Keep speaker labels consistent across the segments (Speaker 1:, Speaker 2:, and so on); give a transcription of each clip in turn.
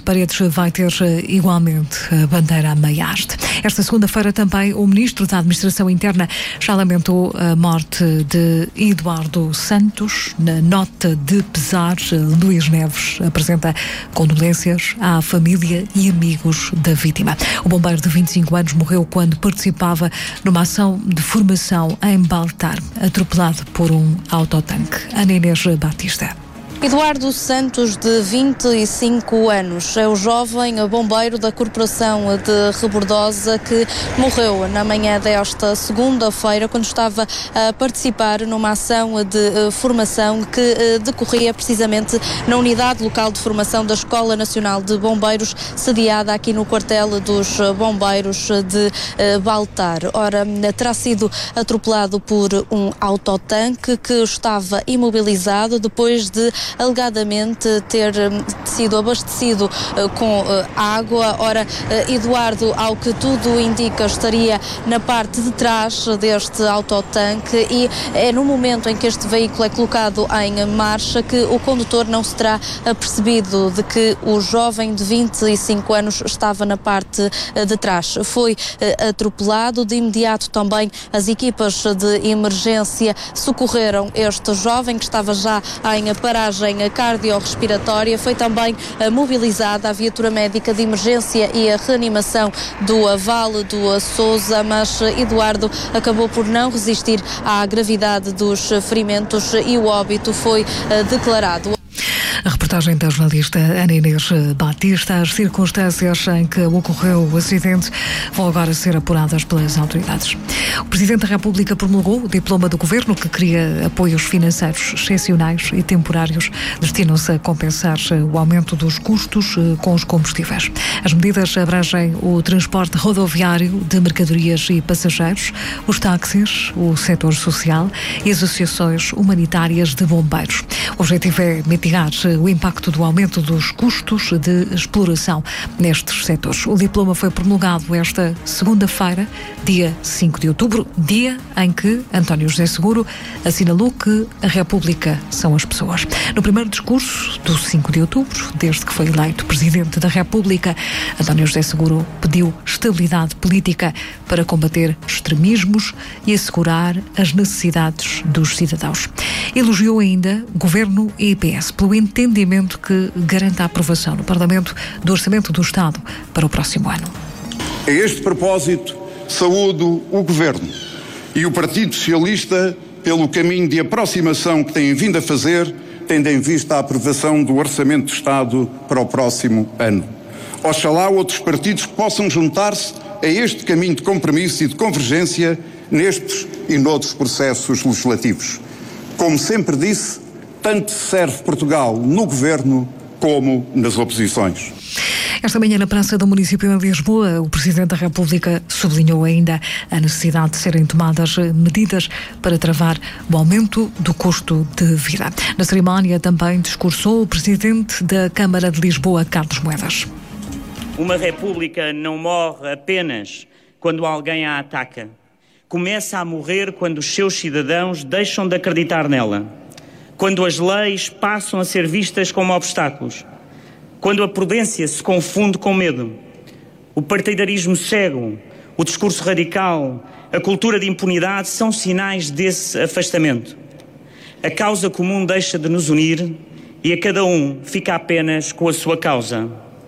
Speaker 1: Paredes vai ter igualmente a bandeira a meia haste. Esta segunda-feira também o Ministro da Administração Interna já lamentou a morte de Eduardo Santos. Na nota de pesar, Luís Neves apresenta condolências à família e amigos da vítima. O bombeiro de 25 anos morreu quando participava numa ação de formação em Baltar, atropelado por um autotanque. Ana Inês Batista.
Speaker 2: Eduardo Santos, de 25 anos, é o jovem bombeiro da Corporação de Rebordosa que morreu na manhã desta segunda-feira quando estava a participar numa ação de formação que decorria precisamente na unidade local de formação da Escola Nacional de Bombeiros, sediada aqui no quartel dos bombeiros de Baltar. Ora, terá sido atropelado por um autotanque que estava imobilizado depois de alegadamente ter sido abastecido com água. Ora, Eduardo, ao que tudo indica, estaria na parte de trás deste autotanque e é no momento em que este veículo é colocado em marcha que o condutor não se terá apercebido de que o jovem de 25 anos estava na parte de trás. Foi atropelado. De imediato também as equipas de emergência socorreram este jovem que estava já em paragem cardiorrespiratória. Foi também mobilizada a viatura médica de emergência e a reanimação do Vale do Sousa, mas Eduardo acabou por não resistir à gravidade dos ferimentos e o óbito foi declarado.
Speaker 1: A reportagem da jornalista Ana Inês Batista. As circunstâncias em que ocorreu o acidente vão agora ser apuradas pelas autoridades. O Presidente da República promulgou o diploma do Governo que cria apoios financeiros excepcionais e temporários. Destinam-se a compensar o aumento dos custos com os combustíveis. As medidas abrangem o transporte rodoviário de mercadorias e passageiros, os táxis, o setor social e as associações humanitárias de bombeiros. O objetivo é mitigar o impacto do aumento dos custos de exploração nestes setores. O diploma foi promulgado esta segunda-feira, dia 5 de outubro, dia em que António José Seguro assinalou que a República são as pessoas. No primeiro discurso do 5 de outubro, desde que foi eleito Presidente da República, António José Seguro pediu estabilidade política para combater extremismos e assegurar as necessidades dos cidadãos. Elogiou ainda Governo e PS pelo entendimento que garanta a aprovação no Parlamento do Orçamento do Estado para o próximo ano.
Speaker 3: A este propósito, saúdo o Governo e o Partido Socialista pelo caminho de aproximação que têm vindo a fazer, tendo em vista a aprovação do Orçamento do Estado para o próximo ano. Oxalá outros partidos possam juntar-se a este caminho de compromisso e de convergência nestes e noutros processos legislativos. Como sempre disse, tanto serve Portugal no Governo como nas oposições.
Speaker 1: Esta manhã, na Praça do Município de Lisboa, o Presidente da República sublinhou ainda a necessidade de serem tomadas medidas para travar o aumento do custo de vida. Na cerimónia também discursou o Presidente da Câmara de Lisboa, Carlos Moedas.
Speaker 4: Uma república não morre apenas quando alguém a ataca. Começa a morrer quando os seus cidadãos deixam de acreditar nela. Quando as leis passam a ser vistas como obstáculos. Quando a prudência se confunde com medo. O partidarismo cego, o discurso radical, a cultura de impunidade são sinais desse afastamento. A causa comum deixa de nos unir e a cada um fica apenas com a sua causa.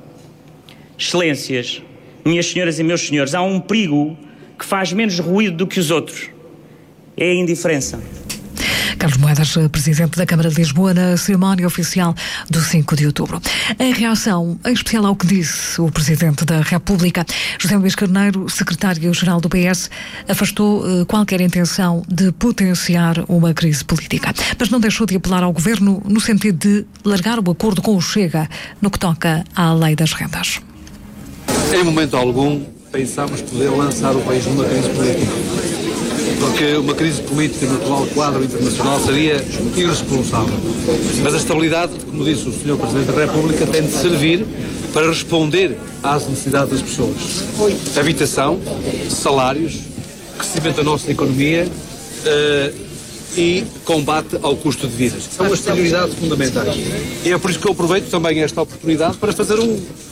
Speaker 4: Excelências, minhas senhoras e meus senhores, há um perigo que faz menos ruído do que os outros. É a indiferença.
Speaker 1: Carlos Moedas, Presidente da Câmara de Lisboa, na cerimónia oficial do 5 de outubro. Em reação, em especial ao que disse o Presidente da República, José Luís Carneiro, Secretário-Geral do PS, afastou qualquer intenção de potenciar uma crise política, mas não deixou de apelar ao Governo no sentido de largar o acordo com o Chega no que toca à lei das rendas.
Speaker 5: Em momento algum, pensámos poder lançar o país numa crise política. Porque uma crise política no atual quadro internacional seria irresponsável. Mas a estabilidade, como disse o Sr. Presidente da República, tem de servir para responder às necessidades das pessoas. Habitação, salários, crescimento da nossa economia e combate ao custo de vida. São as prioridades fundamentais. E é por isso que eu aproveito também esta oportunidade para fazer